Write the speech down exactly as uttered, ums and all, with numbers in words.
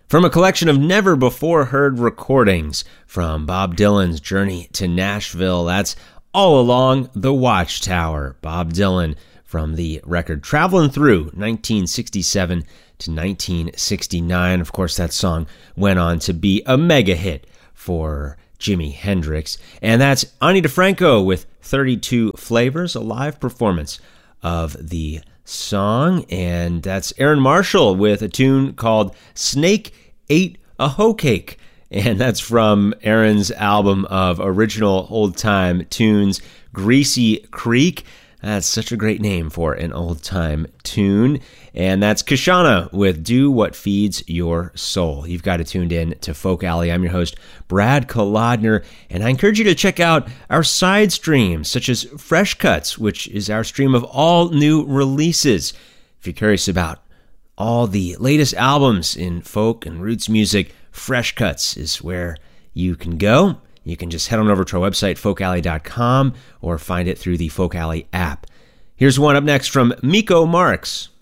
From a collection of never-before-heard recordings from Bob Dylan's journey to Nashville, that's All Along the Watchtower. Bob Dylan from the record Traveling Through, nineteen sixty-seven to nineteen sixty-nine. Of course, that song went on to be a mega hit for Jimi Hendrix. And that's Ani DiFranco with thirty-two Flavors, a live performance of the song. And that's Aaron Marshall with a tune called Snake Ate a Hoe Cake. And that's from Aaron's album of original old-time tunes, Greasy Creek. That's such a great name for an old-time tune. And that's Kashana with Do What Feeds Your Soul. You've got it tuned in to Folk Alley. I'm your host, Brad Kolodner, and I encourage you to check out our side streams, such as Fresh Cuts, which is our stream of all new releases. If you're curious about all the latest albums in folk and roots music, Fresh Cuts is where you can go. You can just head on over to our website, folk alley dot com, or find it through the Folk Alley app. Here's one up next from Miko Marks.